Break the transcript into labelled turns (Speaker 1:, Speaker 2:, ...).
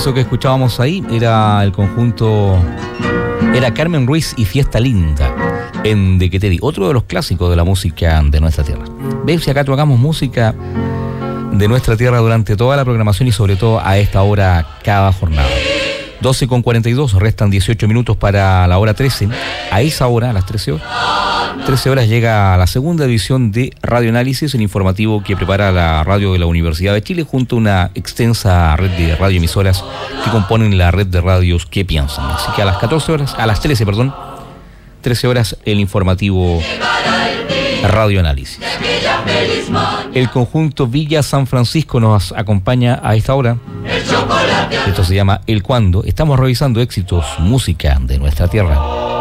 Speaker 1: Eso que escuchábamos ahí era el conjunto, era Carmen Ruiz y Fiesta Linda, en De Que Te Di, otro de los clásicos de la música de nuestra tierra. ¿Ves si acá tocamos música de nuestra tierra durante toda la programación y sobre todo a esta hora cada jornada? 12:42, restan 18 minutos para la hora 13. A esa hora, a las 13 horas, llega la segunda edición de Radio Análisis, el informativo que prepara la radio de la Universidad de Chile junto a una extensa red de radioemisoras que componen la red de radios que piensan. Así que a las 13 horas, el informativo Radio Análisis. El conjunto Villa San Francisco nos acompaña a esta hora. Esto se llama El Cuando. Estamos revisando éxitos, música de nuestra tierra.